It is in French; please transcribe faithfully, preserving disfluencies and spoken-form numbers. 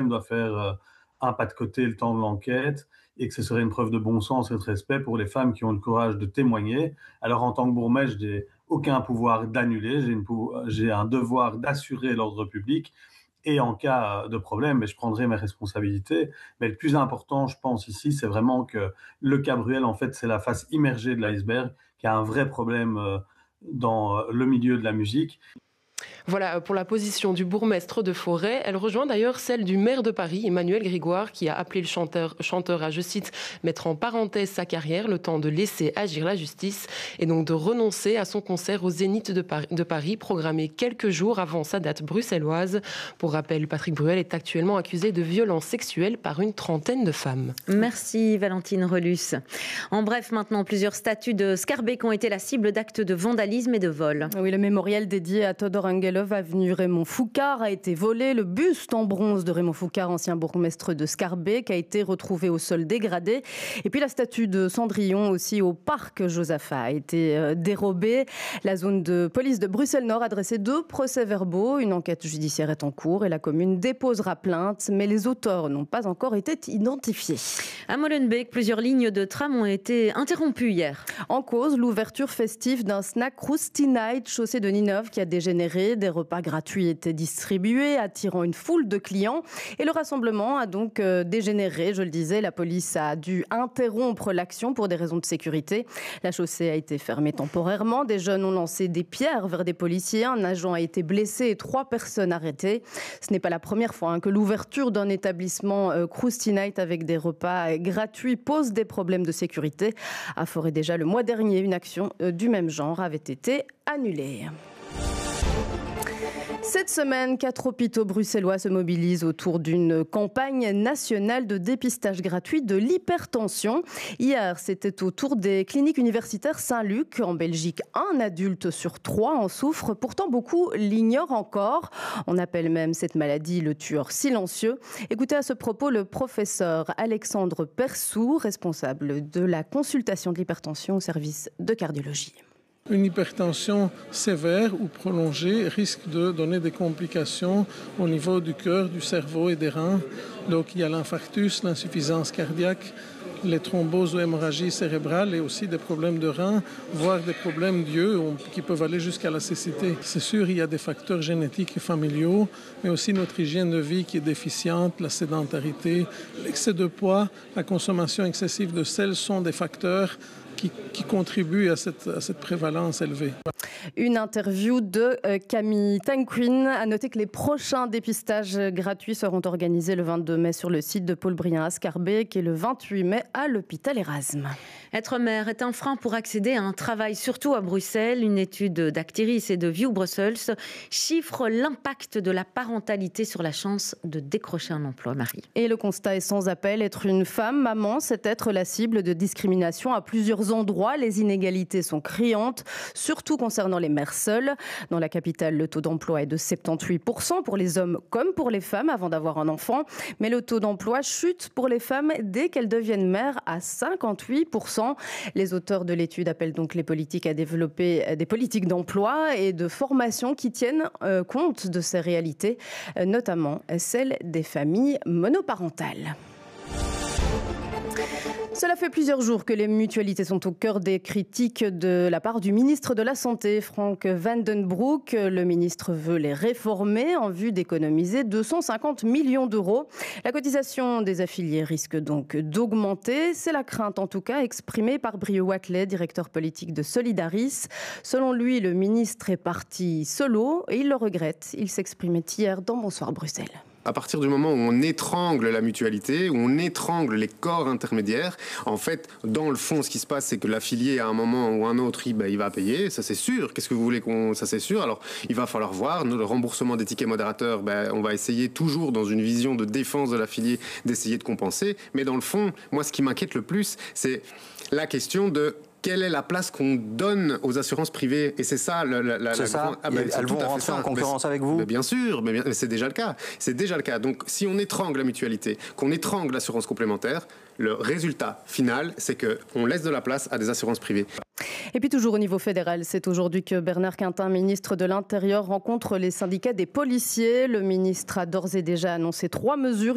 doit faire euh, un pas de côté le temps de l'enquête et que ce serait une preuve de bon sens et de respect pour les femmes qui ont le courage de témoigner. Alors en tant que bourgmestre, je n'ai aucun pouvoir d'annuler, j'ai, une pou- j'ai un devoir d'assurer l'ordre public et en cas de problème, mais je prendrai mes responsabilités. Mais le plus important, je pense ici, c'est vraiment que le cas Bruel, en fait, c'est la face immergée de l'iceberg, qui a un vrai problème euh, dans le milieu de la musique. Voilà pour la position du bourgmestre de Forêt. Elle rejoint d'ailleurs celle du maire de Paris, Emmanuel Grégoire, qui a appelé le chanteur, chanteur à, je cite, mettre en parenthèse sa carrière, le temps de laisser agir la justice et donc de renoncer à son concert au Zénith de Paris, de Paris programmé quelques jours avant sa date bruxelloise. Pour rappel, Patrick Bruel est actuellement accusé de violences sexuelles par une trentaine de femmes. Merci Valentine Relus. En bref, maintenant, plusieurs statues de Scarbeck ont été la cible d'actes de vandalisme et de vol. Oui, le mémorial dédié à Todor Angelov, avenue Raymond Foucard, a été volé. Le buste en bronze de Raymond Foucard, ancien bourgmestre de Scarbeck, a été retrouvé au sol dégradé. Et puis la statue de Cendrillon, aussi au parc Josaphat, a été dérobée. La zone de police de Bruxelles-Nord a dressé deux procès-verbaux. Une enquête judiciaire est en cours et la commune déposera plainte, mais les auteurs n'ont pas encore été identifiés. À Molenbeek, plusieurs lignes de tram ont été interrompues hier. En cause, l'ouverture festive d'un snack Krusty Night, chaussée de Ninove, qui a dégénéré. Des repas gratuits étaient distribués, attirant une foule de clients. Et le rassemblement a donc dégénéré, je le disais. La police a dû interrompre l'action pour des raisons de sécurité. La chaussée a été fermée temporairement. Des jeunes ont lancé des pierres vers des policiers. Un agent a été blessé et trois personnes arrêtées. Ce n'est pas la première fois hein, que l'ouverture d'un établissement euh, Krusty Night avec des repas gratuits pose des problèmes de sécurité. À Forêt, déjà le mois dernier, une action euh, du même genre avait été annulée. Cette semaine, quatre hôpitaux bruxellois se mobilisent autour d'une campagne nationale de dépistage gratuit de l'hypertension. Hier, c'était au tour des cliniques universitaires Saint-Luc. En Belgique, un adulte sur trois en souffre. Pourtant, beaucoup l'ignorent encore. On appelle même cette maladie le tueur silencieux. Écoutez à ce propos le professeur Alexandre Persou, responsable de la consultation de l'hypertension au service de cardiologie. Une hypertension sévère ou prolongée risque de donner des complications au niveau du cœur, du cerveau et des reins. Donc il y a l'infarctus, l'insuffisance cardiaque, les thromboses ou hémorragies cérébrales et aussi des problèmes de reins, voire des problèmes d'yeux qui peuvent aller jusqu'à la cécité. C'est sûr, il y a des facteurs génétiques et familiaux, mais aussi notre hygiène de vie qui est déficiente, la sédentarité, l'excès de poids, la consommation excessive de sel sont des facteurs Qui, qui contribue à cette, à cette prévalence élevée. Une interview de euh, Camille Tanquin. À noter que les prochains dépistages gratuits seront organisés le vingt-deux mai sur le site de Paul Brien à Scarbeck et le vingt-huit mai à l'hôpital Erasme. Être mère est un frein pour accéder à un travail, surtout à Bruxelles. Une étude d'Actiris et de View Brussels chiffre l'impact de la parentalité sur la chance de décrocher un emploi, Marie. Et le constat est sans appel. Être une femme, maman, c'est être la cible de discrimination à plusieurs endroits. Les inégalités sont criantes, surtout concernant les mères seules. Dans la capitale, le taux d'emploi est de soixante-dix-huit pour cent pour les hommes comme pour les femmes avant d'avoir un enfant. Mais le taux d'emploi chute pour les femmes dès qu'elles deviennent mères à cinquante-huit pour cent. Les auteurs de l'étude appellent donc les politiques à développer des politiques d'emploi et de formation qui tiennent euh, compte de ces réalités, euh, notamment celles des familles monoparentales. Cela fait plusieurs jours que les mutualités sont au cœur des critiques de la part du ministre de la Santé, Frank Vandenbroek. Le ministre veut les réformer en vue d'économiser deux cent cinquante millions d'euros. La cotisation des affiliés risque donc d'augmenter. C'est la crainte en tout cas exprimée par Brio Watley, directeur politique de Solidaris. Selon lui, le ministre est parti solo et il le regrette. Il s'exprimait hier dans Bonsoir Bruxelles. À partir du moment où on étrangle la mutualité, où on étrangle les corps intermédiaires, en fait, dans le fond, ce qui se passe, c'est que l'affilié, à un moment ou un autre, il, ben, il va payer, ça c'est sûr. Qu'est-ce que vous voulez qu'on... Ça c'est sûr. Alors, il va falloir voir. Le remboursement des tickets modérateurs, ben, on va essayer toujours, dans une vision de défense de l'affilié, d'essayer de compenser. Mais dans le fond, moi, ce qui m'inquiète le plus, c'est la question de... Quelle est la place qu'on donne aux assurances privées? Et c'est ça, la, la, la, c'est la ça. grande... ah ben, elles vont rentrer en concurrence mais, avec vous? mais Bien sûr, mais, bien, mais c'est déjà le cas. C'est déjà le cas. Donc, si on étrangle la mutualité, qu'on étrangle l'assurance complémentaire, le résultat final, c'est qu'on laisse de la place à des assurances privées. Et puis toujours au niveau fédéral, c'est aujourd'hui que Bernard Quintin, ministre de l'Intérieur, rencontre les syndicats des policiers. Le ministre a d'ores et déjà annoncé trois mesures